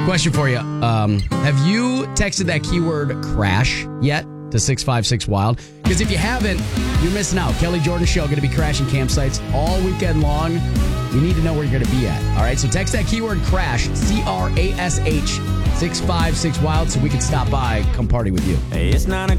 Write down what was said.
Question for you. Have you texted that keyword crash yet to 656 Wild? Because if you haven't, you're missing out. Kelly Jordan Show going to be crashing campsites all weekend long. You need to know where you're going to be at. All right, so text that keyword crash, CRASH, 656 Wild, so we can stop by, come party with you. Hey, it's 9 o'clock.